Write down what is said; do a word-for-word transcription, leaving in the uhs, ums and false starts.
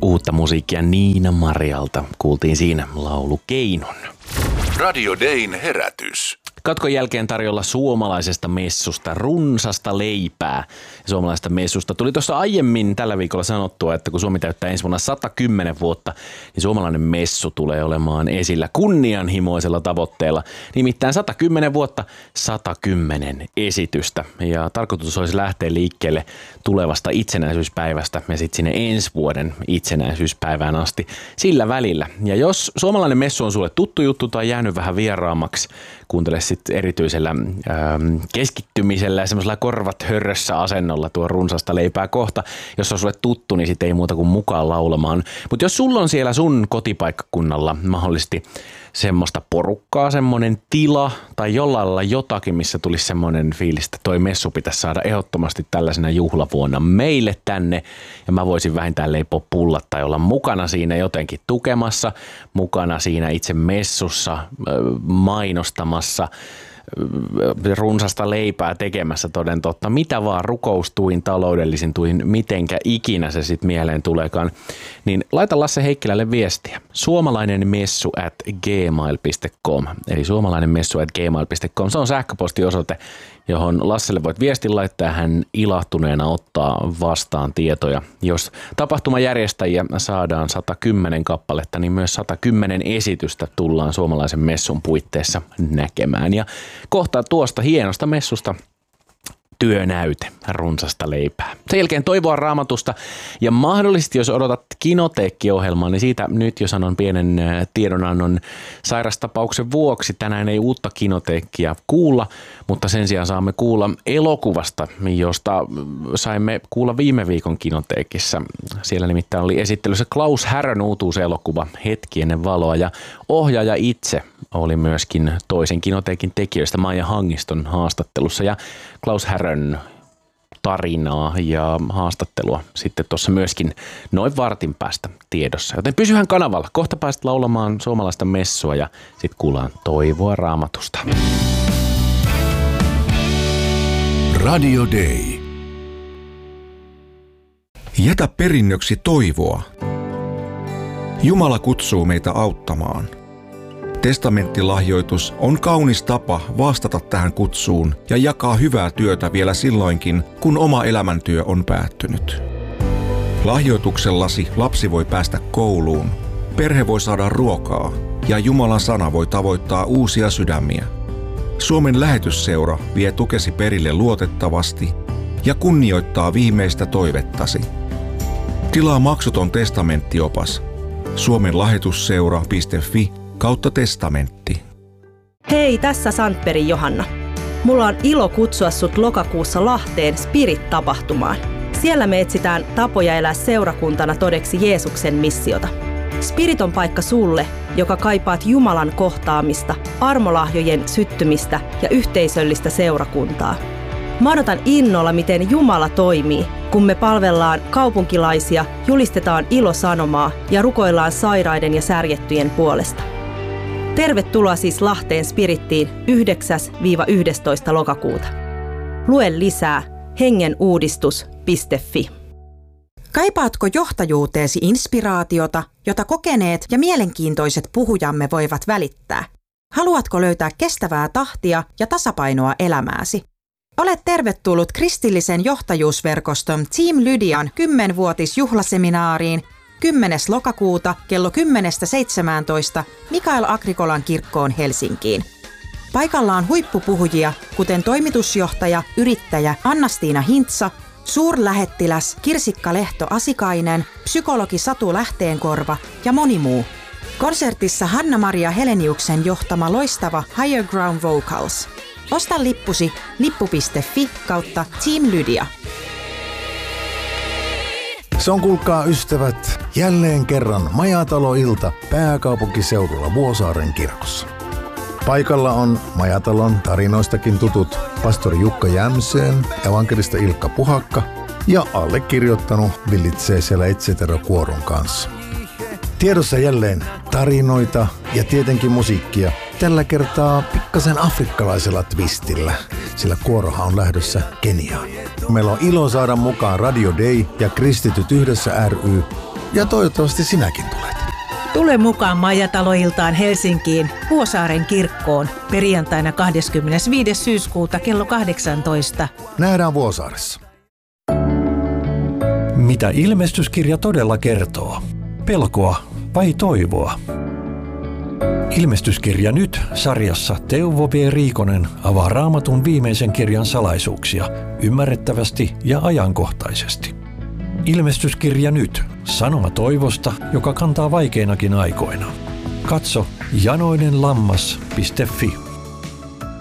Uutta musiikkia Niina Marialta kuultiin siinä laulu Keinon. Radio Dayn herätys. Katkon jälkeen tarjolla suomalaisesta messusta runsasta leipää. Suomalaisesta messusta tuli tuossa aiemmin tällä viikolla sanottua, että kun Suomi täyttää ensi vuonna sata kymmenen vuotta, niin suomalainen messu tulee olemaan esillä kunnianhimoisella tavoitteella. Nimittäin sata kymmenen vuotta, sata kymmenen esitystä. Ja tarkoitus olisi lähteä liikkeelle tulevasta itsenäisyyspäivästä ja sitten sinne ensi vuoden itsenäisyyspäivään asti sillä välillä. Ja jos suomalainen messu on sulle tuttu juttu tai jäänyt vähän vieraammaksi, kuuntele sitten erityisellä ähm, keskittymisellä ja semmoisella korvat hörrössä asennolla tuo runsasta leipää kohta. Jos on sulle tuttu, niin sitten ei muuta kuin mukaan laulamaan. Mutta jos sulla on siellä sun kotipaikkakunnalla mahdollisesti semmoista porukkaa, semmoinen tila tai jollain lailla jotakin, missä tulisi semmoinen fiilis, että toi messu pitäisi saada ehdottomasti tällaisena juhlavuonna meille tänne. Ja mä voisin vähintään leipoa pullat tai olla mukana siinä jotenkin tukemassa, mukana siinä itse messussa, mainostamassa, runsasta leipää tekemässä toden totta, mitä vaan rukoustuin, taloudellisin tuin, mitenkä ikinä se sitten mieleen tuleekaan, niin laita Lasse Heikkilälle viestiä. Suomalainen messu at gmail piste com, eli suomalainen messu at gmail piste com, se on sähköpostiosoite, johon Lasselle voit viestin laittaa ja hän ilahtuneena ottaa vastaan tietoja. Jos tapahtumajärjestäjiä saadaan sata kymmenen kappaletta, niin myös sata kymmenen esitystä tullaan suomalaisen messun puitteissa näkemään. Ja kohta tuosta hienosta messusta työnäyte runsasta leipää. Sen jälkeen toivoa Raamatusta ja mahdollisesti jos odotat Kinoteekki-ohjelmaa, niin siitä nyt jo sanon pienen tiedonannon sairastapauksen vuoksi. Tänään ei uutta Kinoteekkia kuulla, mutta sen sijaan saamme kuulla elokuvasta, josta saimme kuulla viime viikon Kinoteekissa. Siellä nimittäin oli esittelyssä Klaus Härön uutuuselokuva Hetki ennen valoa ja ohjaaja itse oli myöskin toisen Kinoteekin tekijöistä Maija Hangiston haastattelussa ja Klaus Härön tarinaa ja haastattelua sitten tuossa myöskin noin vartin päästä tiedossa. Joten pysyhän kanavalla. Kohta pääset laulamaan suomalaista messua ja sitten kuullaan toivoa Raamatusta. Radio Day. Jätä perinnöksi toivoa. Jumala kutsuu meitä auttamaan. Testamenttilahjoitus on kaunis tapa vastata tähän kutsuun ja jakaa hyvää työtä vielä silloinkin, kun oma elämäntyö on päättynyt. Lahjoituksellasi lapsi voi päästä kouluun, perhe voi saada ruokaa ja Jumalan sana voi tavoittaa uusia sydämiä. Suomen lähetysseura vie tukesi perille luotettavasti ja kunnioittaa viimeistä toivettasi. Tilaa maksuton testamenttiopas suomen lahjoitusseura piste fi kautta testamentti. Hei, tässä Sandbergin Johanna. Mulla on ilo kutsua sut lokakuussa Lahteen Spirit-tapahtumaan. Siellä me etsitään tapoja elää seurakuntana todeksi Jeesuksen missiota. Spirit on paikka sulle, joka kaipaat Jumalan kohtaamista, armolahjojen syttymistä ja yhteisöllistä seurakuntaa. Mä odotan innolla, miten Jumala toimii, kun me palvellaan kaupunkilaisia, julistetaan ilosanomaa ja rukoillaan sairaiden ja särjettyjen puolesta. Tervetuloa siis Lahteen Spirittiin yhdeksäs yhdestoista lokakuuta. Lue lisää hengenuudistus piste fi. Kaipaatko johtajuuteesi inspiraatiota, jota kokeneet ja mielenkiintoiset puhujamme voivat välittää? Haluatko löytää kestävää tahtia ja tasapainoa elämääsi? Olet tervetullut kristillisen johtajuusverkoston Team Lydian kymmenvuotisjuhlaseminaariin kymmenes lokakuuta kello kymmenestä seitsemääntoista Mikael Agrikolan kirkkoon Helsinkiin. Paikalla on huippupuhujia, kuten toimitusjohtaja, yrittäjä Anna-Stiina Hintsa, suurlähettiläs Kirsikka Lehto-Asikainen, psykologi Satu Lähteenkorva ja moni muu. Konsertissa Hanna-Maria Heleniuksen johtama loistava Higher Ground Vocals. Osta lippusi lippu piste fi kautta Team Lydia. Se on, kuulkaa ystävät, jälleen kerran Majatalo-ilta pääkaupunkiseudulla Vuosaaren kirkossa. Paikalla on Majatalon tarinoistakin tutut pastori Jukka Jämseen, evankelista Ilkka Puhakka ja allekirjoittanut villitsee siellä Etsetero-kuoron kanssa. Tiedossa jälleen tarinoita ja tietenkin musiikkia. Tällä kertaa pikkasen afrikkalaisella twistillä, sillä kuorohan on lähdössä Keniaan. Meillä on ilo saada mukaan Radio Day ja Kristityt yhdessä ry Ja toivottavasti sinäkin tulet. Tule mukaan Majatalo-iltaan Helsinkiin Vuosaaren kirkkoon perjantaina kahdeskymmenesviides syyskuuta kello kahdeksantoista. Nähdään Vuosaaressa. Mitä ilmestyskirja todella kertoo? Pelkoa vai toivoa? Ilmestyskirja nyt -sarjassa Teuvo B. Riikonen avaa Raamatun viimeisen kirjan salaisuuksia ymmärrettävästi ja ajankohtaisesti. Ilmestyskirja nyt -sanoma toivosta, joka kantaa vaikeinakin aikoina. Katso janoinenlammas piste fi.